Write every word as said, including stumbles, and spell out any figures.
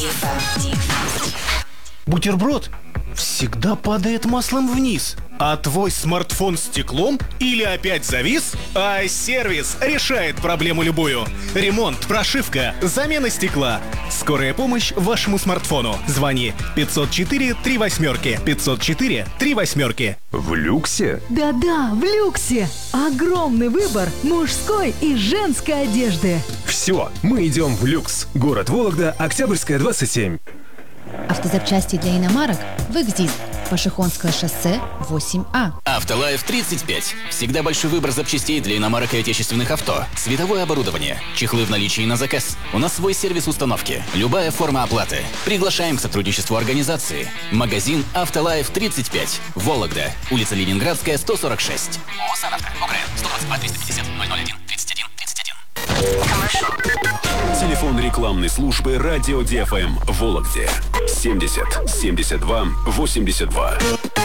Бутерброд всегда падает маслом вниз. А твой смартфон стеклом или опять завис? iService решает проблему любую. Ремонт, прошивка, замена стекла. Скорая помощь вашему смартфону. Звони пятьсот четыре три восьмерки. пятьсот четыре три восьмерки. В люксе? Да-да, в люксе. Огромный выбор мужской и женской одежды. Все, мы идем в люкс. Город Вологда, Октябрьская, двадцать семь. Автозапчасти для иномарок в «Экзит». Пашихонское шоссе, восемь А. Автолайф тридцать пять. Всегда большой выбор запчастей для иномарок и отечественных авто. Световое оборудование. Чехлы в наличии на заказ. У нас свой сервис установки. Любая форма оплаты. Приглашаем к сотрудничеству организации. Магазин «Автолайф тридцать пять». Вологда. Улица Ленинградская, сто сорок шесть. ООО «Санавто». ОГРН. сто двадцать два триста пятьдесят ноль ноль один тридцать один тридцать один. Телефон рекламной службы «Радио ди эф эм» в Вологде. семьдесят семьдесят два восемьдесят два.